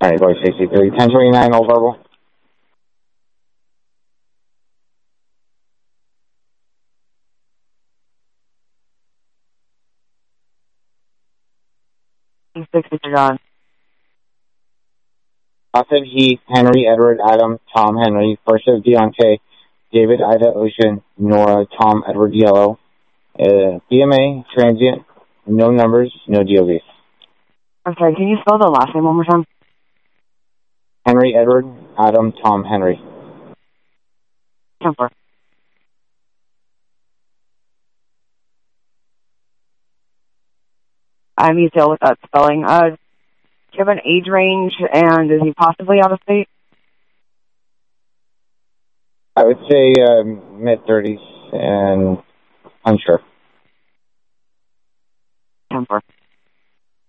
Alright, boy 63. 1029, all verbal. John. Austin Heath, Henry, Edward, Adam, Tom, Henry, first of Deontay, David, Ida, Ocean, Nora, Tom, Edward, Yellow, BMA, transient, no numbers, no DOVs. I'm sorry, can you spell the last name one more time? Henry, Edward, Adam, Tom, Henry. 10-4. I need to deal with that spelling. Do you have an age range, and is he possibly out of state? I would say mid-30s and unsure. 10-4.